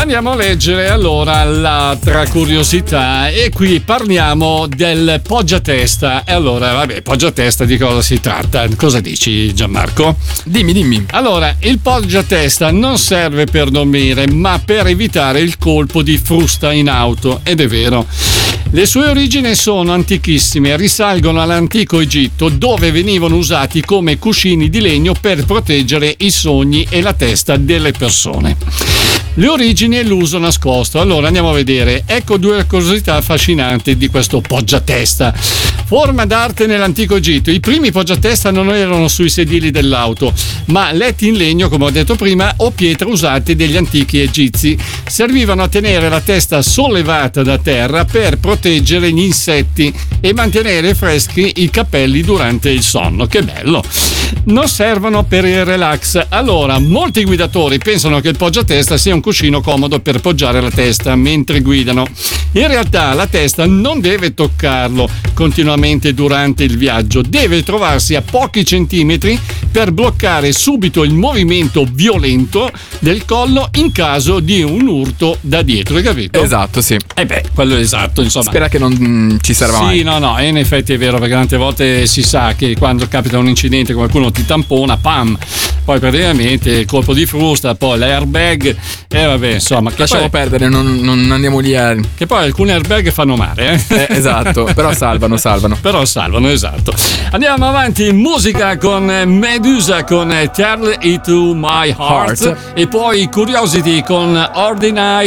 Andiamo a leggere allora l'altra curiosità e qui parliamo del poggiatesta. E allora, vabbè, poggiatesta di cosa si tratta? Cosa dici, Gianmarco? Dimmi. Allora, il poggiatesta non serve per dormire, ma per evitare il colpo di frusta in auto, ed è vero. Le sue origini sono antichissime, risalgono all'antico Egitto, dove venivano usati come cuscini di legno per proteggere i sogni e la testa delle persone. Le origini e l'uso nascosto. Allora andiamo a vedere. Ecco due curiosità affascinanti di questo poggiatesta. Forma d'arte nell'antico Egitto. I primi poggiatesta non erano sui sedili dell'auto, ma letti in legno, come ho detto prima, o pietra usati dagli antichi egizi. Servivano a tenere la testa sollevata da terra per proteggere gli insetti e mantenere freschi i capelli durante il sonno. Che bello! Non servono per il relax. Allora, molti guidatori pensano che il poggiatesta sia un cuscino comodo per poggiare la testa mentre guidano. In realtà la testa non deve toccarlo continuamente durante il viaggio, deve trovarsi a pochi centimetri per bloccare subito il movimento violento del collo in caso di un urto da dietro, hai capito? Esatto, sì. Quello è esatto, insomma. Spera che non ci serva mai. Sì, no, in effetti è vero, perché tante volte si sa che quando capita un incidente qualcuno ti tampona, pam, poi praticamente colpo di frusta, poi l'airbag e vabbè, insomma. Lasciamo perdere, non andiamo lì a... Che poi alcuni airbag fanno male, esatto, però salvano. Però salvano, esatto. Andiamo avanti, musica con Medusa con Tell It To My Heart. E poi Curiosity con Ordinary